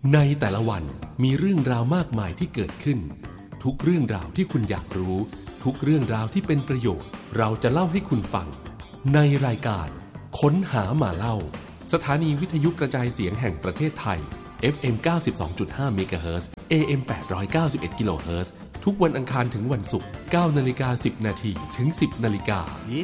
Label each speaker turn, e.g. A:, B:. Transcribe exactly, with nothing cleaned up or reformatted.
A: ในแต่ละวันมีเรื่องราวมากมายที่เกิดขึ้นทุกเรื่องราวที่คุณอยากรู้ทุกเรื่องราวที่เป็นประโยชน์เราจะเล่าให้คุณฟังในรายการค้นหามาเล่าสถานีวิทยุกระจายเสียงแห่งประเทศไทย เอฟ เอ็ม เก้าสิบสองจุดห้า เมกะเฮิรตซ์ เอ เอ็ม แปดร้อยเก้าสิบเอ็ด กิโลเฮิรตซ์ทุกวันอังคารถึงวันศุกร์ เก้านาฬิกาสิบนาทีถึง สิบนาฬิกา
B: ยิ